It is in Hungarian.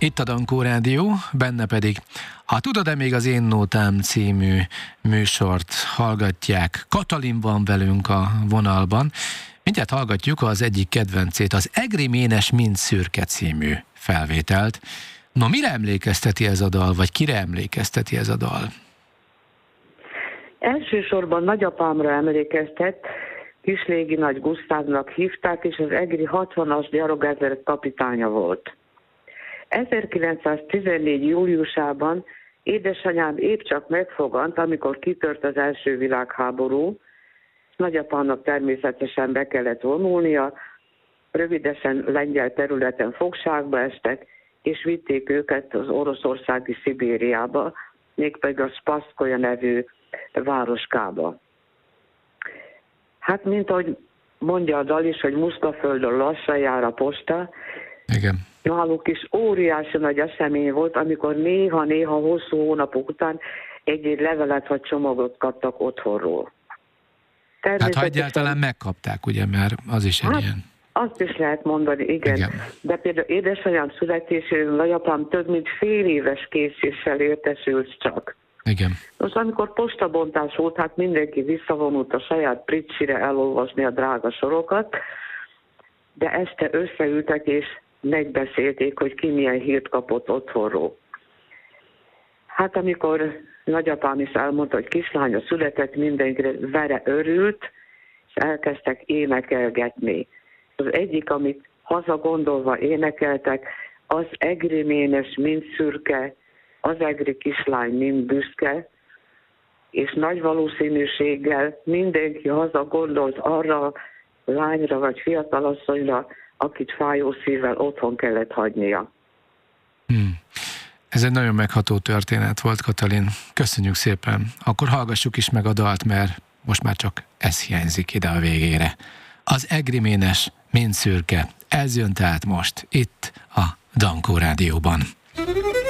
Itt a Dankó Rádió, benne pedig a Tudod-e még az én nótám című műsort hallgatják. Katalin van velünk a vonalban. Mindjárt hallgatjuk az egyik kedvencét, az Egri Ménes Mind szürke című felvételt. No, mire emlékezteti ez a dal, vagy kire emlékezteti ez a dal? Elsősorban nagyapámra emlékeztet, Kislégi Nagy Gusztávnak hívták, és az egri 60-as gyalogezred kapitánya volt. 1914. júliusában édesanyám épp csak megfogant, amikor kitört az első világháború. Nagyapámnak természetesen be kellett vonulnia, rövidesen lengyel területen fogságba estek, és vitték őket az oroszországi Szibériába, mégpedig a Spaszkolya nevű városkába. Hát, mint ahogy mondja a dal is, hogy Muszkaföldön lassan jár a posta. Igen. Náluk is óriási nagy esemény volt, amikor néha hosszú hónapok után egy levelet vagy csomagot kaptak otthonról. Hát ha egyáltalán megkapták, ugye, mert az is egy ilyen... Azt is lehet mondani, igen. De például édesanyám születésére nagyapám több mint fél éves készséssel értesült csak. Igen. Most amikor postabontás volt, hát mindenki visszavonult a saját pricsire elolvasni a drága sorokat, de este összeültek és megbeszélték, hogy ki milyen hírt kapott otthonról. Hát amikor nagyapám is elmondta, hogy kislánya született, mindenkire vere örült, és elkezdtek énekelgetni. Az egyik, amit hazagondolva énekeltek, az Egri Ménes mind szürke, az egri kislány mind büszke, és nagy valószínűséggel mindenki hazagondolt arra a lányra vagy fiatalasszonyra, akit fájó szívvel otthon kellett hagynia. Ez egy nagyon megható történet volt, Katalin. Köszönjük szépen. Akkor hallgassuk is meg a dalt, mert most már csak ez hiányzik ide a végére. Az Egri Ménes mind szürke. Ez jön tehát most itt a Dankó Rádióban.